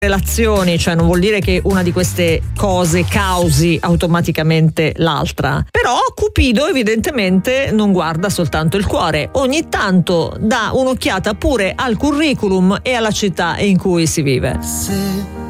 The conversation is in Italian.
relazioni, cioè non vuol dire che una di queste cose causi automaticamente l'altra. Però Cupido evidentemente non guarda soltanto il cuore, ogni tanto dà un'occhiata pure al curriculum e alla città in cui si vive.